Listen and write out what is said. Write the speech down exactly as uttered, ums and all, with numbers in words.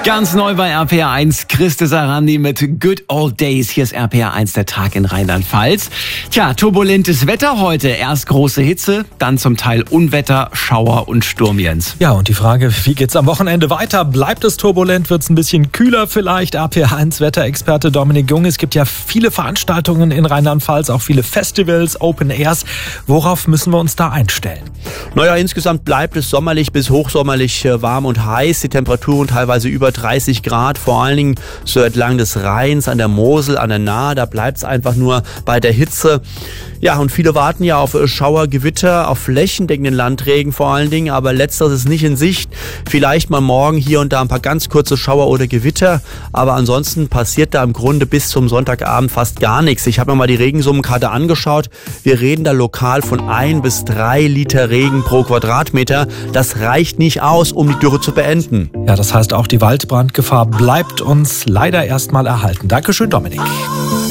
Ganz neu bei R P R eins, Christe Sarandi mit Good Old Days. Hier ist R P R eins, der Tag in Rheinland-Pfalz. Tja, turbulentes Wetter heute. Erst große Hitze, dann zum Teil Unwetter, Schauer und Sturm, Jens. Ja, und die Frage, wie geht's am Wochenende weiter? Bleibt es turbulent? Wird's ein bisschen kühler vielleicht? R P R eins Wetterexperte Dominik Jung. Es gibt ja viele Veranstaltungen in Rheinland-Pfalz, auch viele Festivals, Open Airs. Worauf müssen wir uns da einstellen? Naja, insgesamt bleibt es sommerlich bis hochsommerlich warm und heiß. Die Temperaturen teilweise über dreißig Grad, vor allen Dingen so entlang des Rheins, an der Mosel, an der Nahe. Da bleibt es einfach nur bei der Hitze. Ja, und viele warten ja auf Schauer, Gewitter, auf flächendeckenden Landregen vor allen Dingen, aber letzteres ist nicht in Sicht. Vielleicht mal morgen hier und da ein paar ganz kurze Schauer oder Gewitter, aber ansonsten passiert da im Grunde bis zum Sonntagabend fast gar nichts. Ich habe mir mal die Regensummenkarte angeschaut. Wir reden da lokal von ein bis drei Liter Regen pro Quadratmeter. Das reicht nicht aus, um die Dürre zu beenden. Ja, das heißt auch, die Waldbrandgefahr bleibt uns leider erstmal erhalten. Dankeschön, Dominik.